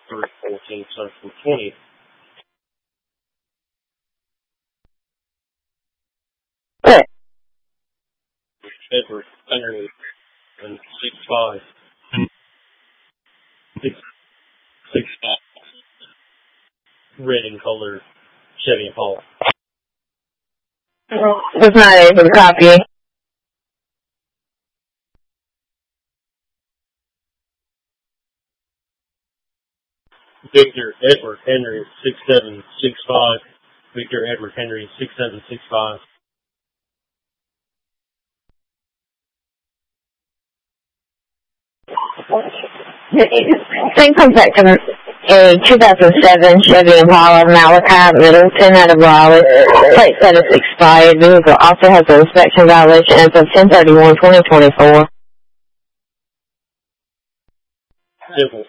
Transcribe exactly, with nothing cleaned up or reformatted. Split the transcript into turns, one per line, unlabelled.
three fourteen Central twenty.
What?
Edward Henry and six five. Six six five. Red in color Chevy Impala.
Was not able to copy.
Victor Edward Henry six seven six five. Victor Edward Henry six seven six five.
Same comes back from a two thousand seven Chevy Impala Malachi Middleton out of Raleigh. Plate status expired. Vehicle also has an inspection violation as of ten thirty-one twenty twenty-four.
Civil.